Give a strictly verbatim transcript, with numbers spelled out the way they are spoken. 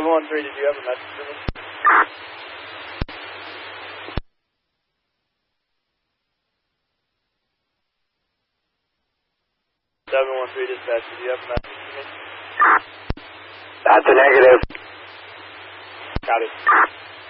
seven one three, did you have a message for me? seven one three dispatch, did you have a message for me? That's a negative. Copy.